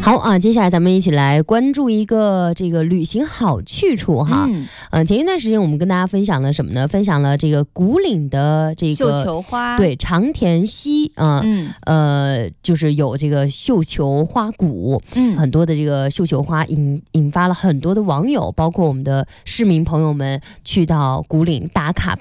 好啊，接下来咱们一起来关注一个这个旅行好去处哈。前一段时间我们跟大家分享了什么呢？分享了这个古岭的这个绣球花， 对，长田溪就是有这个绣球花谷，很多的这个绣球花引发了很多的网友，包括我们的市民朋友们去到古岭打卡